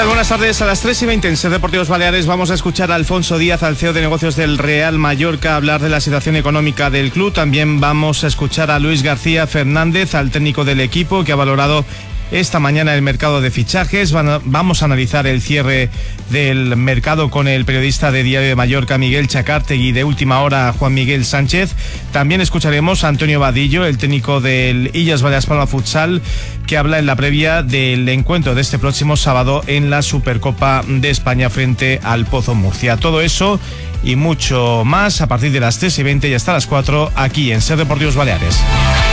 tal? Buenas tardes. A las 3:20 en Ser Deportivos Baleares vamos a escuchar a Alfonso Díaz, al CEO de negocios del Real Mallorca, hablar de la situación económica del club. También vamos a escuchar a Luis García Fernández, al técnico del equipo, que ha valorado esta mañana el mercado de fichajes. Vamos a analizar el cierre del mercado con el periodista de Diario de Mallorca, Miguel Chacártegui, y de Última Hora, Juan Miguel Sánchez. También escucharemos a Antonio Vadillo, el técnico del Illas Balears Palma Futsal, que habla en la previa del encuentro de este próximo sábado en la Supercopa de España frente al Pozo Murcia. Todo eso y mucho más a partir de las 3:20 y hasta las 4 aquí en Ser Deportivos Baleares.